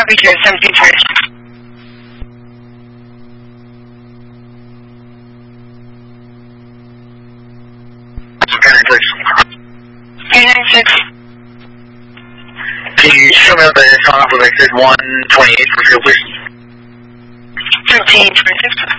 Copy to 1726. K96. Can you show me up the song for exit 128 for field, please? 1326.